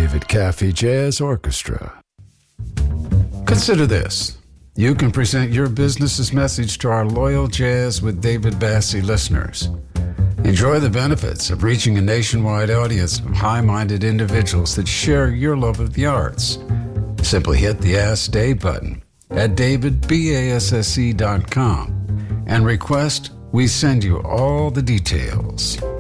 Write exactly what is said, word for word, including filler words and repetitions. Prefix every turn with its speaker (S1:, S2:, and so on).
S1: David Caffey Jazz Orchestra. Consider this. You can present your business's message to our loyal Jazz with David Bassie listeners. Enjoy the benefits of reaching a nationwide audience of high-minded individuals that share your love of the arts. Simply hit the Ask Dave button at david basse dot com and request we send you all the details.